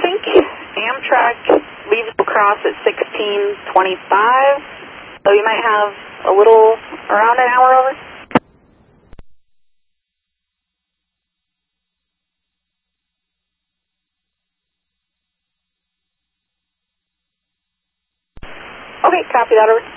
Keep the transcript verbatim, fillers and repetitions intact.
think Amtrak leaves La Crosse at sixteen twenty-five, so you might have a little around an hour over. Okay, copy that over.